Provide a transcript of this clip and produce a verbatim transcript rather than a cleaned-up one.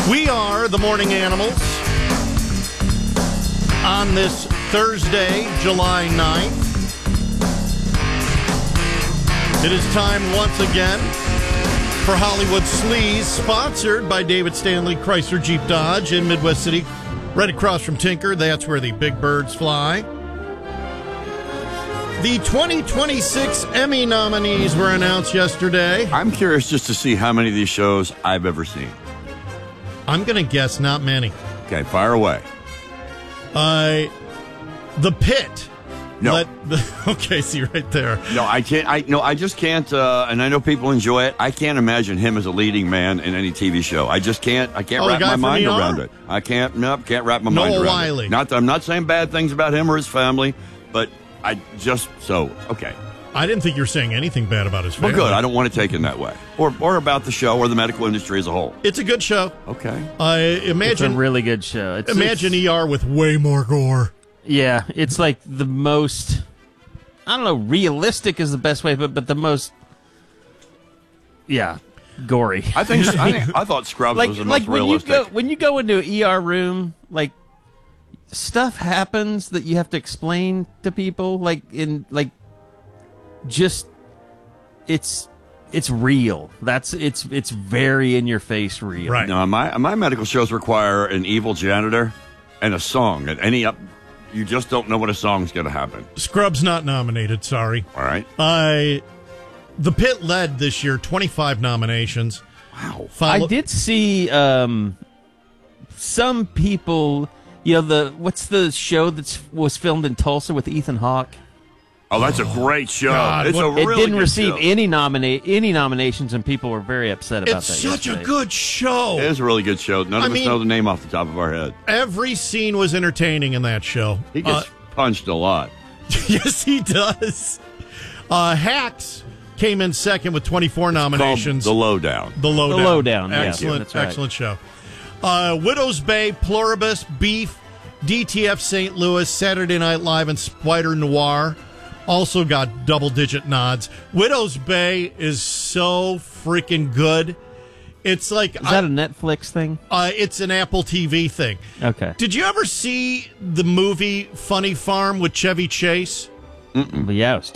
We are the Morning Animals on this Thursday, July ninth. It is time once again for Hollywood Sleaze, sponsored by David Stanley Chrysler Jeep Dodge in Midwest City, right across from Tinker. That's where the big birds fly. The twenty twenty-six Emmy nominees were announced yesterday. I'm curious just to see how many of these shows I've ever seen. I'm going to guess not many. Okay, fire away. Uh, The Pit. No. Let the, okay, see right there. No, I can't. I no, I just can't. Uh, and I know people enjoy it. I can't imagine him as a leading man in any T V show. I just can't. I can't Oh, the wrap guy my from mind E R? around it. I can't. Nope, can't wrap my Noel mind around Wiley. it. Not. that I'm not saying bad things about him or his family, but I just so okay. I didn't think you were saying anything bad about his family. Well, good. I don't want to take it that way, or or about the show or the medical industry as a whole. It's a good show. Okay. I It's a imagine. really good show. It's, imagine it's, E R with way more gore. Yeah, it's like the most, I don't know, realistic is the best way, but but the most, yeah, gory. I think I, think, I thought Scrubs like was the like most when realistic. you go when you go into an E R room, like stuff happens that you have to explain to people, like in like just it's it's real. That's it's it's very in your face real. Right. No, my my medical shows require an evil janitor and a song. At any up, you just don't know what a song's going to happen. Scrubs not nominated, sorry. All right. I The Pit led this year, twenty-five nominations. Wow. Follow- I did see um, some people. You know the what's the show that was filmed in Tulsa with Ethan Hawke? Oh, that's a great show. God, it's what- a It really didn't good receive show. any nominate any nominations, and people were very upset about It's that. such a yesterday. good show. It is a really good show. None I of us mean- know the name off the top of our head. Every scene was entertaining in that show. He gets Uh, punched a lot. yes, he does. Uh, Hacks came in second with twenty-four nominations. Called The Lowdown. The Lowdown. The Lowdown, yeah. Excellent, That's right. excellent show. Uh, Widow's Bay, Pluribus, Beef, D T F Saint Louis, Saturday Night Live, and Spider Noir also got double-digit nods. Widow's Bay is so freaking good. It's like Is that a Netflix thing? uh, it's an Apple T V thing. Okay. Did you ever see the movie Funny Farm with Chevy Chase? But yeah, it was